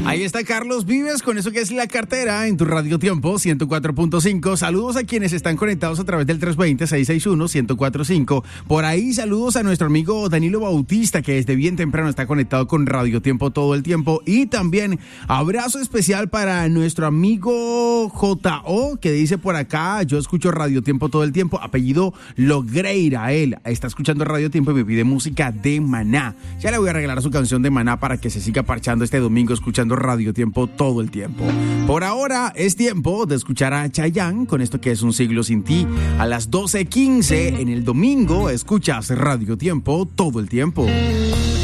Ahí está Carlos Vives con eso que es La Cartera en tu Radio Tiempo 104.5. Saludos a quienes están conectados a través del 320-661-1045. Por ahí saludos a nuestro amigo Danilo Bautista, que desde bien temprano está conectado con Radio Tiempo todo el tiempo. Y también abrazo especial para nuestro amigo J.O., que dice por acá: yo escucho Radio Tiempo todo el tiempo, apellido Logreira. Él está escuchando Radio Tiempo y me pide música de Maná. Ya le voy a regalar su canción de Maná para que se siga parchando este domingo escuchando Radio Tiempo todo el tiempo. Por ahora es tiempo de escuchar a Chayanne con esto que es Un Siglo Sin Ti. A las 12:15 en el domingo escuchas Radio Tiempo todo el tiempo.